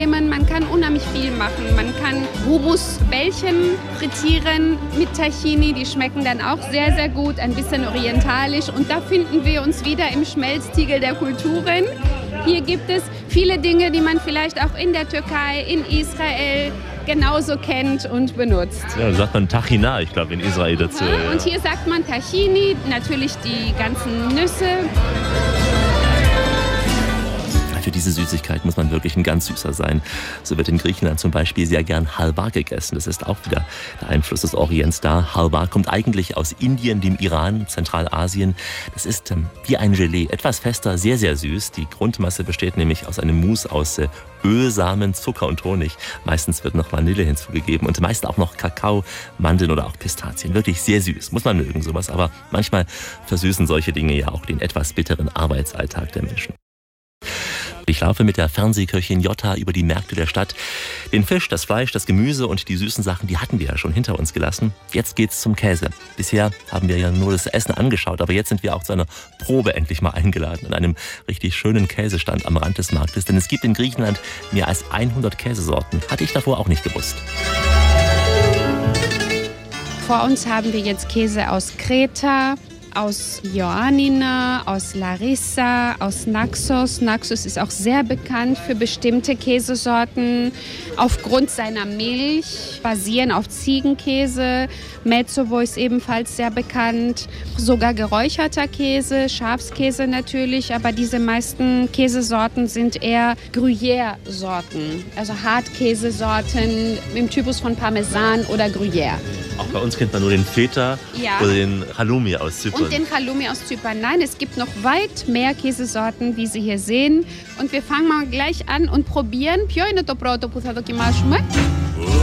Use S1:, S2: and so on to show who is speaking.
S1: Man kann unheimlich viel machen. Man kann Hummusbällchen frittieren mit Tahini. Die schmecken dann auch sehr, sehr gut, ein bisschen orientalisch. Und da finden wir uns wieder im Schmelztiegel der Kulturen. Hier gibt es viele Dinge, die man vielleicht auch in der Türkei, in Israel genauso kennt und benutzt.
S2: Ja, da sagt man Tahina, ich glaube, in Israel dazu.
S1: Ja. Und hier sagt man Tahini, natürlich die ganzen Nüsse.
S2: Für diese Süßigkeit muss man wirklich ein ganz Süßer sein. So wird in Griechenland zum Beispiel sehr gern Halva gegessen. Das ist auch wieder der Einfluss des Orients da. Halva kommt eigentlich aus Indien, dem Iran, Zentralasien. Das ist wie ein Gelee, etwas fester, sehr, sehr süß. Die Grundmasse besteht nämlich aus einem Mousse aus Öl, Samen, Zucker und Honig. Meistens wird noch Vanille hinzugegeben und meist auch noch Kakao, Mandeln oder auch Pistazien. Wirklich sehr süß, muss man mögen sowas. Aber manchmal versüßen solche Dinge ja auch den etwas bitteren Arbeitsalltag der Menschen. Ich laufe mit der Fernsehköchin Jota über die Märkte der Stadt. Den Fisch, das Fleisch, das Gemüse und die süßen Sachen, die hatten wir ja schon hinter uns gelassen. Jetzt geht's zum Käse. Bisher haben wir ja nur das Essen angeschaut, aber jetzt sind wir auch zu einer Probe endlich mal eingeladen an einem richtig schönen Käsestand am Rand des Marktes. Denn es gibt in Griechenland mehr als 100 Käsesorten. Hatte ich davor auch nicht gewusst.
S1: Vor uns haben wir jetzt Käse aus Kreta, aus Ioannina, aus Larissa, aus Naxos. Naxos ist auch sehr bekannt für bestimmte Käsesorten aufgrund seiner Milch, basieren auf Ziegenkäse. Metsovo ist ebenfalls sehr bekannt. Sogar geräucherter Käse, Schafskäse natürlich, aber diese meisten Käsesorten sind eher Gruyère-Sorten, also Hartkäsesorten im Typus von Parmesan oder Gruyère.
S2: Auch bei uns kennt man nur den Feta oder den Halloumi aus Zypern.
S1: Und den Halloumi aus Zypern. Nein, es gibt noch weit mehr Käsesorten, wie Sie hier sehen. Und wir fangen mal gleich an und probieren. Ποιο είναι το πρώτο που θα δοκιμάσουμε?